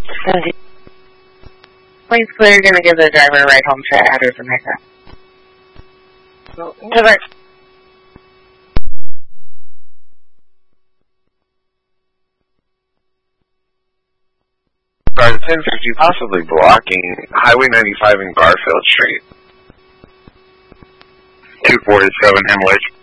Please clear, you're going to give the driver a ride home to address and like that. To the... Sorry, 1050 possibly blocking Highway 95 and Garfield Street. 247 Hemlich.